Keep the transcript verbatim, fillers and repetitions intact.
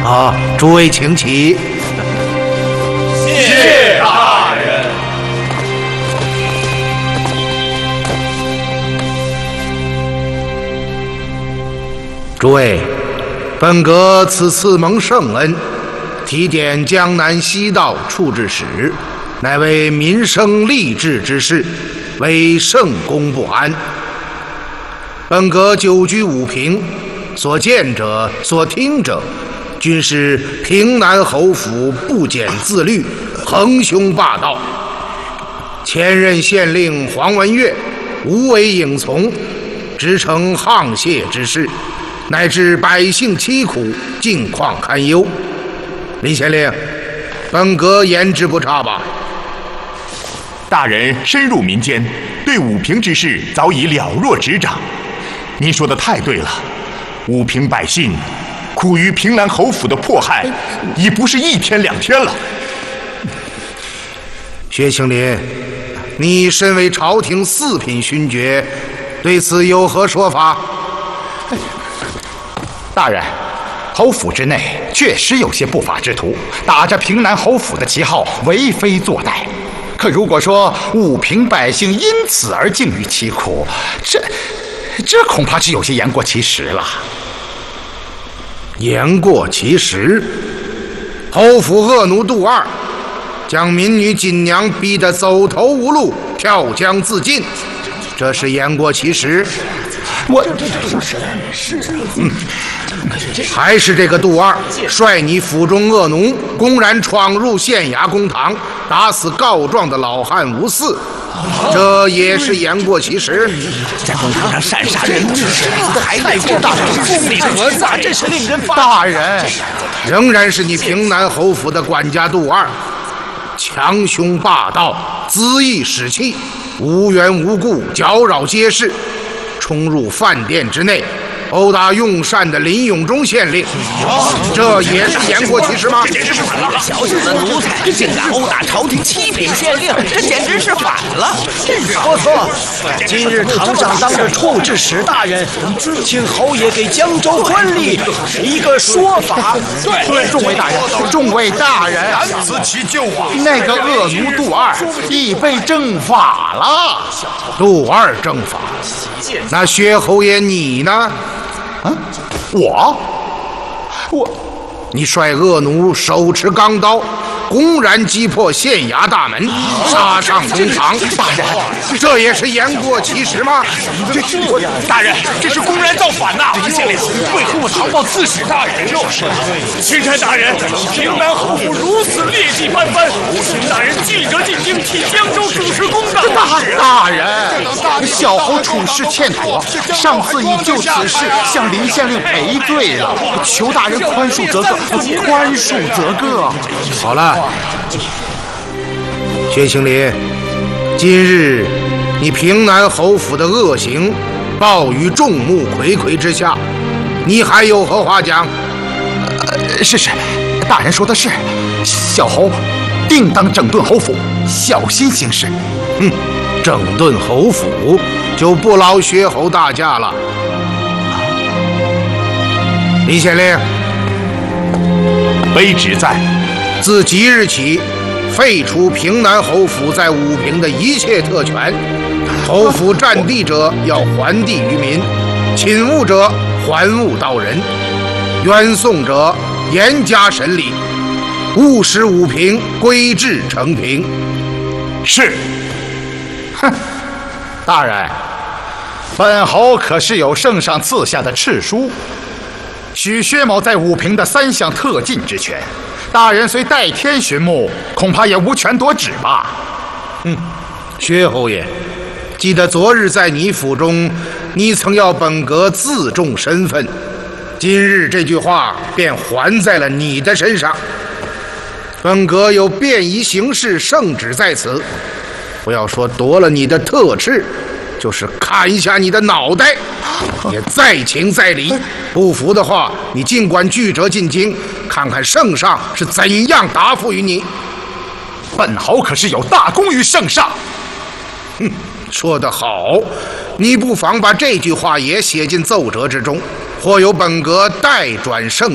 啊，诸位请起。 谢大人。 诸位，本阁此次蒙圣恩，提点江南西道处置使，乃为民生利治之事，为圣公不安。本阁久居武平，所见者、所听者，均是平南侯府不检自律，横凶霸道。前任县令黄文岳无为应从，直成沆瀣之势，乃至百姓凄苦，境况堪忧。林县令，本阁言之不差吧？ 大人深入民间，对武平之事早已了若指掌。您说的太对了，武平百姓苦于平南侯府的迫害，已不是一天两天了。 薛庆林，你身为朝廷四品勋爵，对此有何说法？ 大人，侯府之内确实有些不法之徒，打着平南侯府的旗号为非作歹。可如果说武平百姓因此而境遇凄苦，这这恐怕是有些言过其实了。 言过其实？侯府恶奴杜二将民女锦娘逼得走投无路，跳江自尽，这是言过其实？ 我嗯，还是这个杜二率你府中恶奴，公然闯入县衙公堂，打死告状的老汉吴四，这也是言过其实。 在公堂上擅杀人质，太过大风里何杂，真是令人发。 大人， 仍然是你平南侯府的管家杜二，强凶霸道，恣意使气，无缘无故搅扰街市，冲入饭店之内，殴打用膳的林永忠县令，这也是言过其实吗？ 这简直是反了！小小的奴才竟敢殴打朝廷七品县令，这简直是反了！ 不错，今日堂上当着处置使大人，请侯爷给江州官吏一个说法。 对，众位大人，众位大人， 难辞其咎啊！ 那个恶奴杜二已被正法了。 杜二正法，那薛侯爷你呢？ 啊，我，我， 你率恶奴手持钢刀，公然击破县衙大门，杀上公堂。 大人， 这也是言过其实吗？ 大人，这是公然造反呐！县令为何不堂报刺史大人？就是钦差大人，平南侯府如此劣迹斑斑，请大人记者进京，替江州主持公道。 大大人，小侯处事欠妥，上次已就此事向林县令赔罪了，求大人宽恕则个，宽恕则个。 好了，薛庆林，今日你平南侯府的恶行报于众目睽睽之下，你还有何话讲？ 呃，是是，大人说的是，小侯定当整顿侯府，小心行事。 嗯，整顿侯府就不劳薛侯大驾了。林县令， 卑职在。 自即日起，废除平南侯府在武平的一切特权，侯府占地者要还地于民，侵物者还物到人，冤讼者严加审理，务使武平归治成平。 是。 哼，大人，本侯可是有圣上赐下的敕书，许薛某在武平的三项特禁之权。大人虽代天巡目，恐怕也无权夺旨吧？ 嗯，薛侯爷，记得昨日在你府中，你曾要本阁自重身份，今日这句话便还在了你的身上。本阁有便宜行事圣旨在此，不要说夺了你的特敕，就是砍下你的脑袋，也再情再理。不服的话，你尽管拒折进京，看看圣上是怎样答复于你。 本侯可是有大功于圣上。 哼，说得好，你不妨把这句话也写进奏折之中，或由本阁代转圣